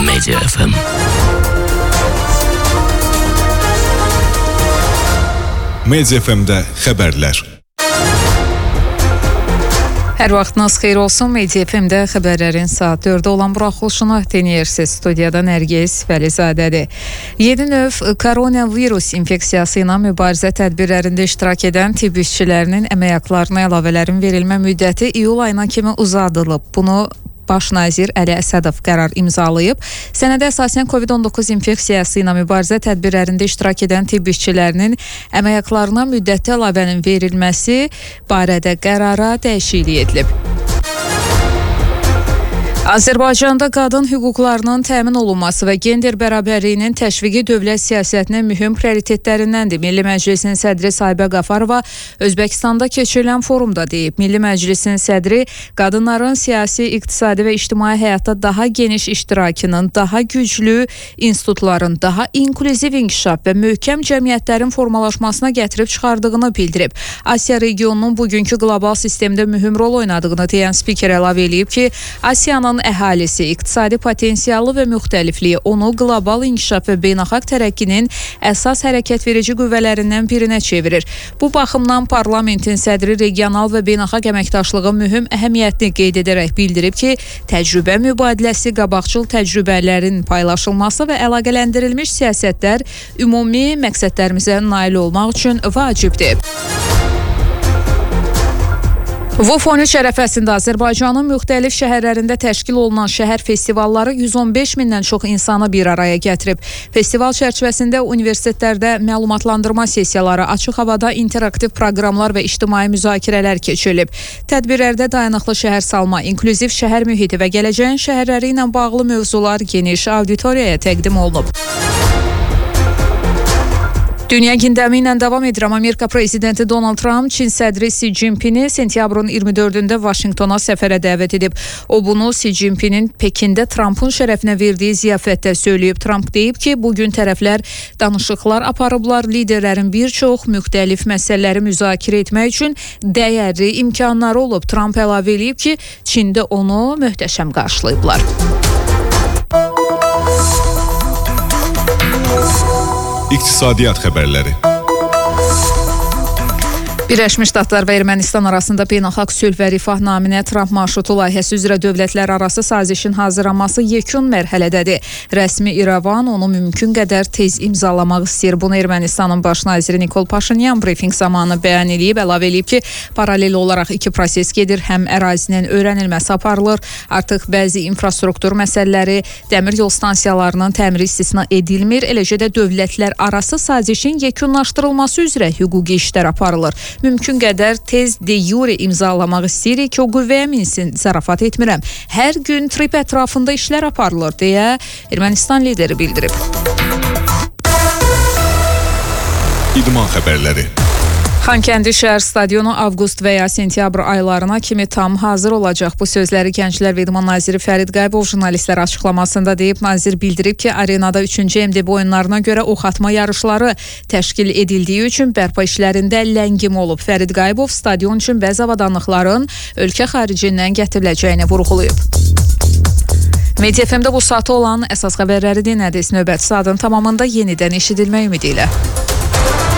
Media FM. Media FM-də xəbərlər. Hər vaxtınız xeyir olsun. Media FM-də xəbərlərin saat 4-də olan buraxılışını dinləyirsiniz. Studiyada Nərgiz Vəlizadədir. Yeni növ koronavirus infeksiyası ilə mübarizə tədbirlərində iştirak edən tibb işçilərinin əmək haqlarına əlavələrin verilmə müddəti iyul ayına kimi uzadılıb. Bunu Baş nazir Əli Əsədov qərar imzalayıb. Sənədə əsasən COVID-19 infeksiyası ilə mübarizə tədbirlərində iştirak edən tibb işçilərinin əmək haqlarına müddətli əlavənin verilməsi barədə qərara dəyişiklik edilib. Azərbaycanda qadın hüquqlarının təmin olunması və gender bərabərliyinin təşviqi dövlət siyasətinin mühüm prioritetlərindəndir. Milli Məclisin sədri Sahibə Qafarova Özbəkistanda keçirilən forumda deyib. Milli Məclisin sədri qadınların siyasi, iqtisadi və ictimai həyatda daha geniş iştirakının, daha güclü institutların, daha inklüziv inkişaf və möhkəm cəmiyyətlərin formalaşmasına gətirib çıxardığını bildirib. Asiya regionunun bugünkü qlobal sistemdə mühüm rol oynadığını deyən spiker əlavə eləyib ki, Asiyanın əhalisi, iqtisadi potensialı və müxtəlifliyi onu qlobal inkişaf və beynəlxalq tərəqqinin əsas hərəkət verici qüvvələrindən birinə çevirir. Bu baxımdan parlamentin sədri regional və beynəlxalq əməkdaşlığın mühüm əhəmiyyətini qeyd edərək bildirib ki, təcrübə mübadiləsi, qabaqcıl təcrübələrin paylaşılması və əlaqələndirilmiş siyasətlər ümumi məqsədlərimizə nail olmaq üçün vacibdir. VOF 13 ərəfəsində Azərbaycanın müxtəlif şəhərlərində təşkil olunan şəhər festivalları 115 mindən çox insanı bir araya gətirib. Festival çərçivəsində universitetlərdə məlumatlandırma sessiyaları, açıq havada interaktiv proqramlar və ictimai müzakirələr keçirilib. Tədbirlərdə dayanıqlı şəhər salma, inklüziv şəhər mühiti və gələcəyin şəhərləri ilə bağlı mövzular geniş auditoriyaya təqdim olunub. Dünya gündəmi ilə davam edirəm. Amerika prezidenti Donald Trump Çin sədri Xi Jinpingi sentyabrın 24-də Vaşinqtona səfərə dəvət edib. O bunu Xi Jinpingin Pekində Trumpın şərəfinə verdiyi ziyafətdə söyləyib. Trump deyib ki, bugün tərəflər danışıqlar aparıblar, liderlərin bir çox müxtəlif məsələləri müzakirə etmək üçün dəyərli imkanları olub. Trump əlavə eləyib ki, Çində onu möhtəşəm qarşılayıblar. İqtisadiyyat xəbərləri. Birləşmiş Ştatlar və Ermənistan arasında beynəlxalq sülh və rifah naminə Tramp marşrutu layihəsi üzrə dövlətlər arası sazişin hazırlanması yekun mərhələdədir. Rəsmi İrəvan onu mümkün qədər tez imzalamaq istəyir. Bunu Ermənistanın baş naziri Nikol Paşinyan brifinq zamanı bəyan edib, əlavə edib ki, paralel olaraq iki proses gedir. Həm ərazinin öyrənilməsi aparılır, artıq bəzi infrastruktur məsələləri, dəmir yol stansiyalarının təmiri istisna edilmir, eləcə də dövlətlər arası sazişin yekunlaşdırılması üzrə hüquqi işlər aparılır. Mümkün qədər tez de jure imzalamaq istəyirik ki, o qüvvəyə minsin, zarafat etmirəm. Hər gün trip ətrafında işlər aparılır, deyə Ermənistan lideri bildirib. İdman xəbərləri. Xankəndi şəhər stadionu avqust və ya sentyabr aylarına kimi tam hazır olacaq. Bu sözləri Gənclər və İdman naziri Fərid Qaybov jurnalistlər açıqlamasında deyib. Nazir bildirib ki, arenada 3-cü MDB oyunlarına görə ox atma yarışları təşkil edildiyi üçün bərpa işlərində ləngim olub. Fərid Qaybov stadion üçün bəzi avadanlıqların ölkə xaricindən gətiriləcəyini vurğulayıb. Media FM-də bu saata olan əsas xəbərləri dinlədiniz. Növbəti saatın tamamında yenidən eşidilmək ümidi ilə.